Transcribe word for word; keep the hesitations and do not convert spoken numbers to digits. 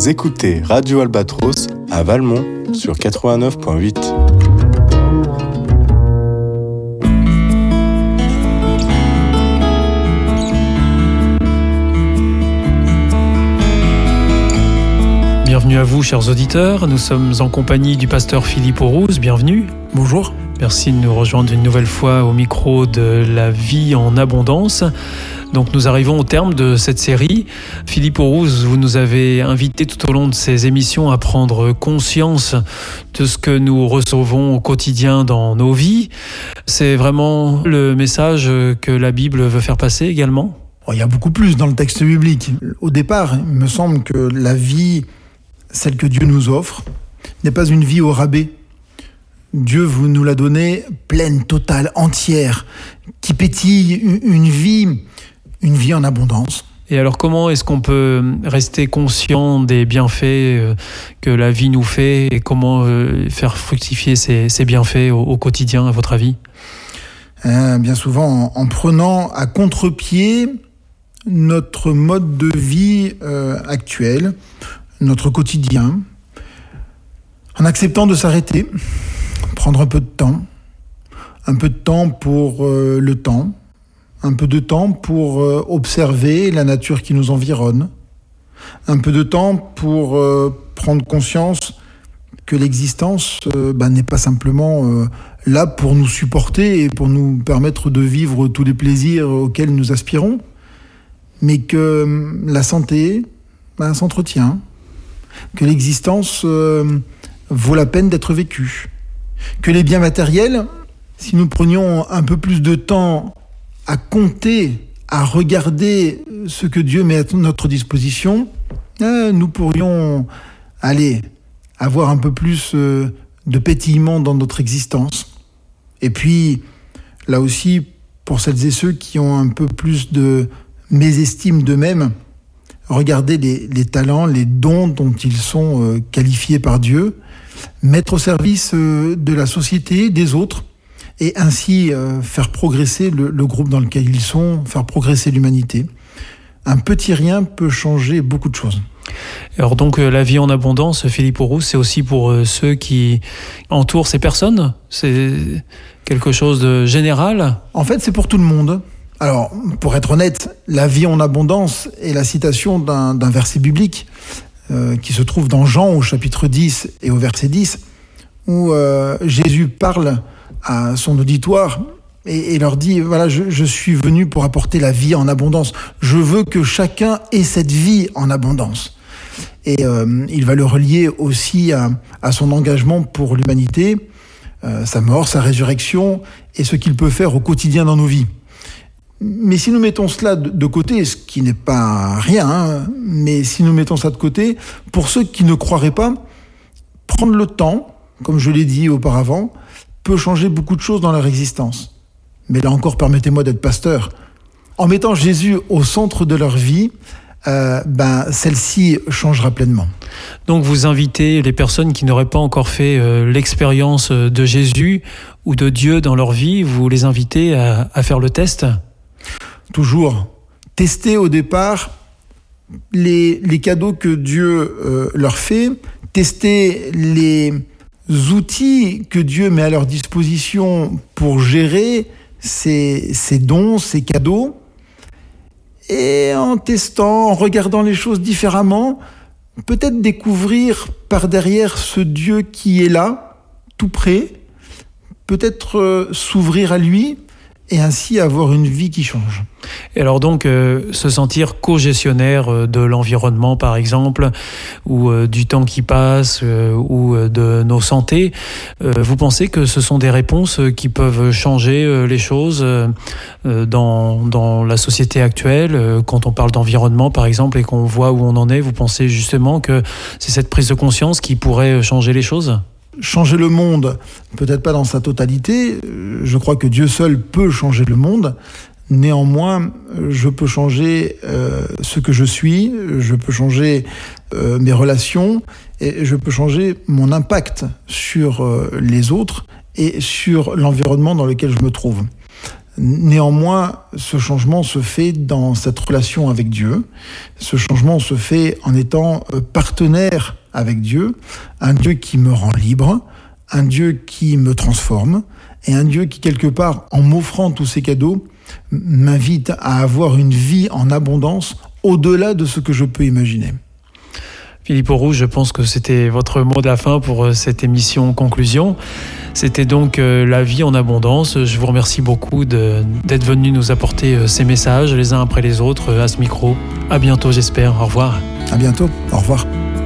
Vous écoutez Radio Albatros à Valmont sur quatre-vingt-neuf virgule huit. Bienvenue à vous, chers auditeurs. Nous sommes en compagnie du pasteur Philippe Aurouz. Bienvenue. Bonjour. Merci de nous rejoindre une nouvelle fois au micro de La vie en abondance. Donc nous arrivons au terme de cette série. Philippe Aurouz, vous nous avez invité tout au long de ces émissions à prendre conscience de ce que nous recevons au quotidien dans nos vies. C'est vraiment le message que la Bible veut faire passer également ? Oh, il y a beaucoup plus dans le texte biblique. Au départ, il me semble que la vie, celle que Dieu nous offre, n'est pas une vie au rabais. Dieu vous nous l'a donnée pleine, totale, entière, qui pétille, une vie, une vie en abondance. Et alors comment est-ce qu'on peut rester conscient des bienfaits que la vie nous fait et comment faire fructifier ces, ces bienfaits au, au quotidien, à votre avis ? euh, Bien souvent, en, en prenant à contre-pied notre mode de vie euh, actuel, notre quotidien, en acceptant de s'arrêter, prendre un peu de temps, un peu de temps pour euh, le temps, un peu de temps pour euh, observer la nature qui nous environne, un peu de temps pour euh, prendre conscience que l'existence euh, bah, n'est pas simplement euh, là pour nous supporter et pour nous permettre de vivre tous les plaisirs auxquels nous aspirons, mais que euh, la santé bah, s'entretient, que l'existence euh, vaut la peine d'être vécue, que les biens matériels, si nous prenions un peu plus de temps à compter, à regarder ce que Dieu met à notre disposition, euh, nous pourrions aller avoir un peu plus euh, de pétillement dans notre existence. Et puis, là aussi, pour celles et ceux qui ont un peu plus de mésestime d'eux-mêmes, regarder les, les talents, les dons dont ils sont euh, qualifiés par Dieu, mettre au service euh, de la société, des autres, et ainsi euh, faire progresser le, le groupe dans lequel ils sont, faire progresser l'humanité. Un petit rien peut changer beaucoup de choses. Alors donc euh, la vie en abondance, Philippe Aurouz, c'est aussi pour euh, ceux qui entourent ces personnes ? C'est quelque chose de général ? En fait, c'est pour tout le monde. Alors, pour être honnête, la vie en abondance est la citation d'un, d'un verset biblique euh, qui se trouve dans Jean au chapitre dix et au verset dix, où euh, Jésus parle à son auditoire et, et leur dit, voilà, je, je suis venu pour apporter la vie en abondance. Je veux que chacun ait cette vie en abondance. Et euh, il va le relier aussi à, à son engagement pour l'humanité, euh, sa mort, sa résurrection et ce qu'il peut faire au quotidien dans nos vies. Mais si nous mettons cela de côté, ce qui n'est pas rien, hein, mais si nous mettons ça de côté, pour ceux qui ne croiraient pas, prendre le temps, comme je l'ai dit auparavant, peut changer beaucoup de choses dans leur existence. Mais là encore, permettez-moi d'être pasteur. En mettant Jésus au centre de leur vie, euh, ben, celle-ci changera pleinement. Donc vous invitez les personnes qui n'auraient pas encore fait euh, l'expérience de Jésus ou de Dieu dans leur vie, vous les invitez à, à faire le test ? Toujours tester au départ les, les cadeaux que Dieu euh, leur fait, tester les outils que Dieu met à leur disposition pour gérer ces, ces dons, ces cadeaux, et en testant, en regardant les choses différemment, peut-être découvrir par derrière ce Dieu qui est là, tout près, peut-être euh, s'ouvrir à lui, et ainsi avoir une vie qui change. Et alors donc, euh, se sentir co-gestionnaire de l'environnement, par exemple, ou euh, du temps qui passe, euh, ou euh, de nos santé, euh, vous pensez que ce sont des réponses qui peuvent changer euh, les choses euh, dans, dans la société actuelle, euh, quand on parle d'environnement, par exemple, et qu'on voit où on en est, vous pensez justement que c'est cette prise de conscience qui pourrait changer les choses ? Changer le monde, peut-être pas dans sa totalité, je crois que Dieu seul peut changer le monde. Néanmoins, je peux changer euh, ce que je suis, je peux changer euh, mes relations et je peux changer mon impact sur euh, les autres et sur l'environnement dans lequel je me trouve. Néanmoins, ce changement se fait dans cette relation avec Dieu. Ce changement se fait en étant partenaire avec Dieu, un Dieu qui me rend libre, un Dieu qui me transforme, et un Dieu qui, quelque part, en m'offrant tous ces cadeaux, m'invite à avoir une vie en abondance au-delà de ce que je peux imaginer. Philippe Auroux, je pense que c'était votre mot de la fin pour cette émission conclusion. C'était donc euh, la vie en abondance. Je vous remercie beaucoup de, d'être venu nous apporter euh, ces messages les uns après les autres euh, à ce micro. À bientôt, j'espère. Au revoir. À bientôt. Au revoir.